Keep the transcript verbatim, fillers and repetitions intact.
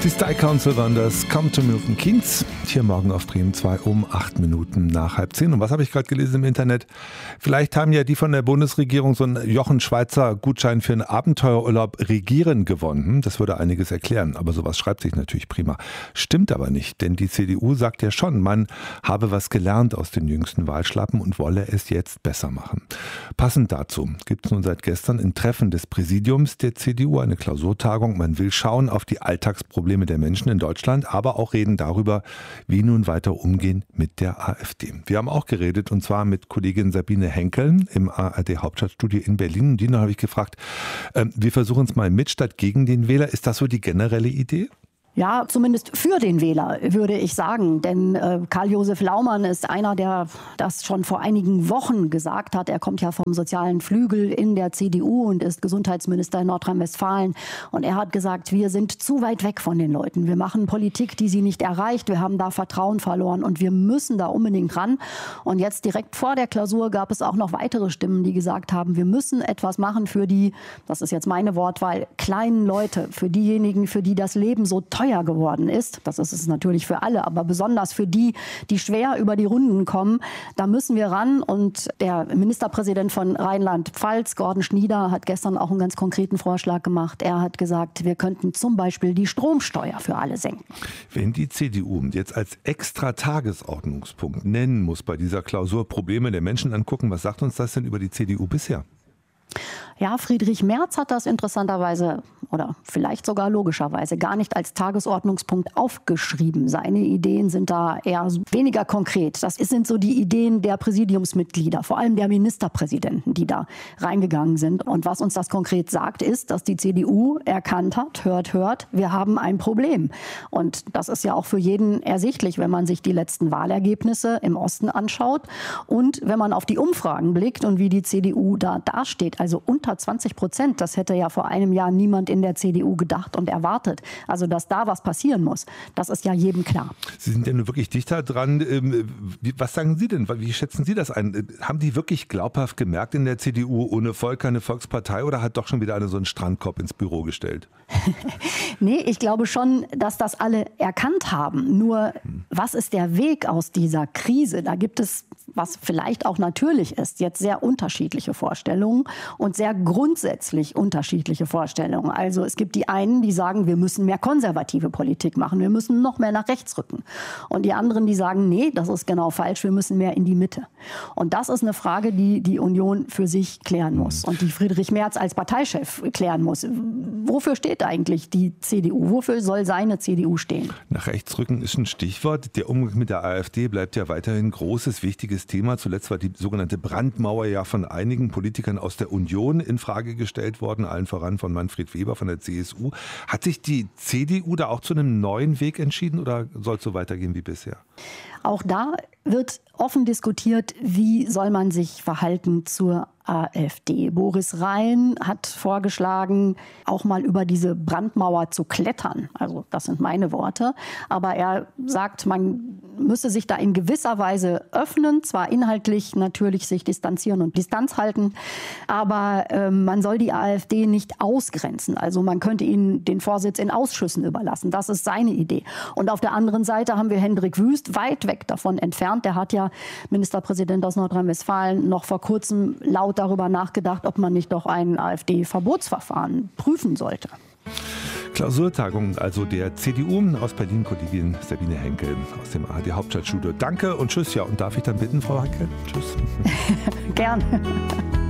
Die Style Council waren das Come to Milton Keynes. Hier morgen auf Bremen zwei um acht Minuten nach halb zehn. Und was habe ich gerade gelesen im Internet? Vielleicht haben ja die von der Bundesregierung so einen Jochen-Schweizer-Gutschein für einen Abenteuerurlaub Regieren gewonnen. Das würde einiges erklären. Aber sowas schreibt sich natürlich prima. Stimmt aber nicht, denn die C D U sagt ja schon, man habe was gelernt aus den jüngsten Wahlschlappen und wolle es jetzt besser machen. Passend dazu gibt es nun seit gestern ein Treffen des Präsidiums der C D U, eine Klausurtagung. Man will schauen auf die Alltagsprobleme der Menschen in Deutschland, aber auch reden darüber, wie nun weiter umgehen mit der AfD. Wir haben auch geredet, und zwar mit Kollegin Sabine Henkel im A R D-Hauptstadtstudio in Berlin. Und die habe ich gefragt, äh, wir versuchen es mal mit statt gegen den Wähler. Ist das so die generelle Idee? Ja, zumindest für den Wähler, würde ich sagen. Denn äh, Karl-Josef Laumann ist einer, der das schon vor einigen Wochen gesagt hat. Er kommt ja vom sozialen Flügel in der C D U und ist Gesundheitsminister in Nordrhein-Westfalen. Und er hat gesagt, wir sind zu weit weg von den Leuten. Wir machen Politik, die sie nicht erreicht. Wir haben da Vertrauen verloren und wir müssen da unbedingt ran. Und jetzt direkt vor der Klausur gab es auch noch weitere Stimmen, die gesagt haben, wir müssen etwas machen für die, das ist jetzt meine Wortwahl, kleinen Leute, für diejenigen, für die das Leben so teuer geworden ist. Das ist es natürlich für alle, aber besonders für die, die schwer über die Runden kommen. Da müssen wir ran. Und der Ministerpräsident von Rheinland-Pfalz, Gordon Schnieder, hat gestern auch einen ganz konkreten Vorschlag gemacht. Er hat gesagt, wir könnten zum Beispiel die Stromsteuer für alle senken. Wenn die C D U jetzt als extra Tagesordnungspunkt nennen muss bei dieser Klausur Probleme der Menschen angucken, was sagt uns das denn über die C D U bisher? Ja, Friedrich Merz hat das interessanterweise oder vielleicht sogar logischerweise gar nicht als Tagesordnungspunkt aufgeschrieben. Seine Ideen sind da eher weniger konkret. Das sind so die Ideen der Präsidiumsmitglieder, vor allem der Ministerpräsidenten, die da reingegangen sind. Und was uns das konkret sagt, ist, dass die C D U erkannt hat, hört, hört, wir haben ein Problem. Und das ist ja auch für jeden ersichtlich, wenn man sich die letzten Wahlergebnisse im Osten anschaut und wenn man auf die Umfragen blickt und wie die C D U da dasteht, also unter zwanzig Prozent. Das hätte ja vor einem Jahr niemand in der C D U gedacht und erwartet. Also, dass da was passieren muss, das ist ja jedem klar. Sie sind ja nun wirklich dichter dran. Was sagen Sie denn? Wie schätzen Sie das ein? Haben die wirklich glaubhaft gemerkt in der C D U, ohne Volk keine Volkspartei, oder hat doch schon wieder eine so einen Strandkorb ins Büro gestellt? Nee, ich glaube schon, dass das alle erkannt haben. Nur, was ist der Weg aus dieser Krise? Da gibt es, was vielleicht auch natürlich ist, jetzt sehr unterschiedliche Vorstellungen und sehr grundsätzlich unterschiedliche Vorstellungen. Also es gibt die einen, die sagen, wir müssen mehr konservative Politik machen, wir müssen noch mehr nach rechts rücken. Und die anderen, die sagen, nee, das ist genau falsch, wir müssen mehr in die Mitte. Und das ist eine Frage, die die Union für sich klären muss und die Friedrich Merz als Parteichef klären muss. Wofür steht eigentlich die C D U? Wofür soll seine C D U stehen? Nach rechts rücken ist ein Stichwort. Der Umgang mit der AfD bleibt ja weiterhin ein großes, wichtiges Thema. Zuletzt war die sogenannte Brandmauer ja von einigen Politikern aus der Union in Frage gestellt worden, allen voran von Manfred Weber von der C S U. Hat sich die C D U da auch zu einem neuen Weg entschieden oder soll es so weitergehen wie bisher? Auch da wird offen diskutiert, wie soll man sich verhalten zur AfD. Boris Rhein hat vorgeschlagen, auch mal über diese Brandmauer zu klettern. Also das sind meine Worte. Aber er sagt, man müsse sich da in gewisser Weise öffnen, zwar inhaltlich natürlich sich distanzieren und Distanz halten, aber äh, man soll die AfD nicht ausgrenzen. Also man könnte ihnen den Vorsitz in Ausschüssen überlassen. Das ist seine Idee. Und auf der anderen Seite haben wir Hendrik Wüst, weit weg davon entfernt. Der hat ja, Ministerpräsident aus Nordrhein-Westfalen, noch vor kurzem laut darüber nachgedacht, ob man nicht doch ein AfD-Verbotsverfahren prüfen sollte. Klausurtagung also der C D U, aus Berlin Kollegin Sabine Henkel aus dem A R D-Hauptstadtstudio. Danke und tschüss. Ja, und darf ich dann bitten, Frau Henkel? Tschüss. Gerne.